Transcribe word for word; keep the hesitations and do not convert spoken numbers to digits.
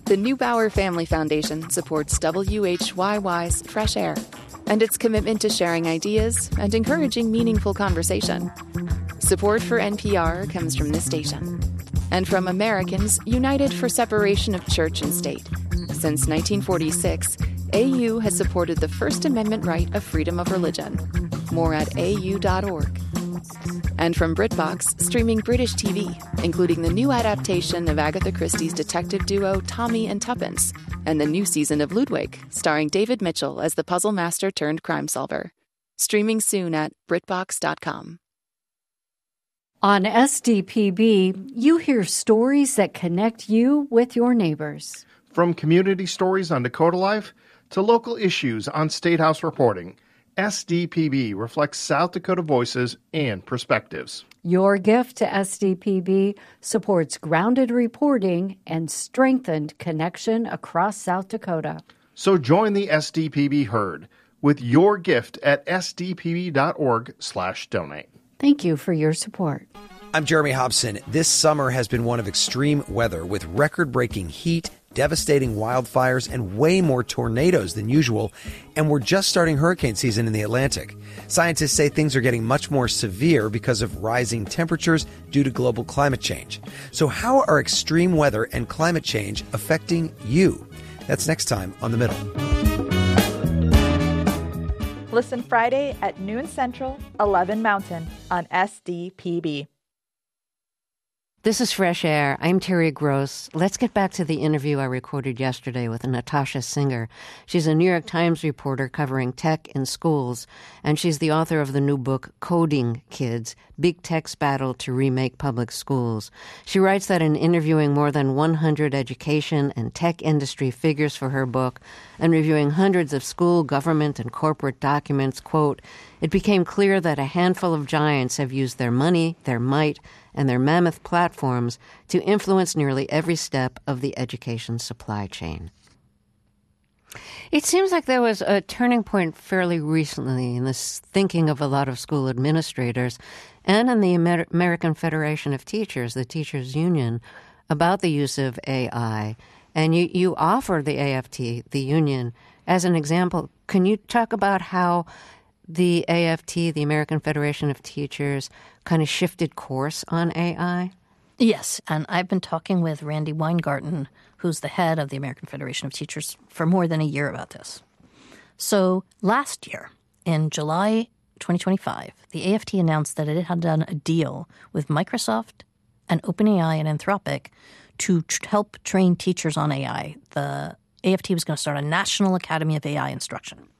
The Neubauer Family Foundation supports W H Y Y's Fresh Air and its commitment to sharing ideas and encouraging meaningful conversation. Support for N P R comes from this station and from Americans United for Separation of Church and State. Since nineteen forty-six, A U has supported the First Amendment right of freedom of religion. More at A U dot org. And from BritBox, streaming British T V, including the new adaptation of Agatha Christie's detective duo Tommy and Tuppence, and the new season of Ludwig, starring David Mitchell as the puzzle master turned crime solver. Streaming soon at Britbox dot com. On S D P B, you hear stories that connect you with your neighbors. From community stories on Dakota Life to local issues on State House reporting, S D P B reflects South Dakota voices and perspectives. Your gift to S D P B supports grounded reporting and strengthened connection across South Dakota. So join the S D P B herd with your gift at S D P B dot org slash donate. Thank you for your support. I'm Jeremy Hobson. This summer has been one of extreme weather with record-breaking heat, devastating wildfires, and way more tornadoes than usual. And we're just starting hurricane season in the Atlantic. Scientists say things are getting much more severe because of rising temperatures due to global climate change. So how are extreme weather and climate change affecting you? That's next time on The Middle. Listen Friday at noon Central, eleven Mountain on S D P B. This is Fresh Air. I'm Terry Gross. Let's get back to the interview I recorded yesterday with Natasha Singer. She's a New York Times reporter covering tech in schools, and she's the author of the new book, Coding Kids, Big Tech's Battle to Remake Public Schools. She writes that in interviewing more than one hundred education and tech industry figures for her book and reviewing hundreds of school, government, and corporate documents, quote, it became clear that a handful of giants have used their money, their might, and their mammoth platforms to influence nearly every step of the education supply chain. It seems like there was a turning point fairly recently in this thinking of a lot of school administrators and in the Amer- American Federation of Teachers, the Teachers Union, about the use of A I. And you, you offer the A F T, the union, as an example. Can you talk about how the A F T, the American Federation of Teachers, kind of shifted course on A I? Yes, and I've been talking with Randy Weingarten, who's the head of the American Federation of Teachers, for more than a year about this. So last year, in July twenty twenty-five, the A F T announced that it had done a deal with Microsoft and OpenAI and Anthropic to tr- help train teachers on A I. The A F T was going to start a National Academy of A I Instruction.